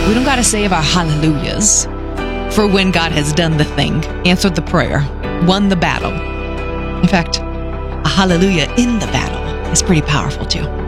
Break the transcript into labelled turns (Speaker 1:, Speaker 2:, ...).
Speaker 1: We don't got to save our hallelujahs for when God has done the thing, answered the prayer, won the battle. In fact, a hallelujah in the battle is pretty powerful too.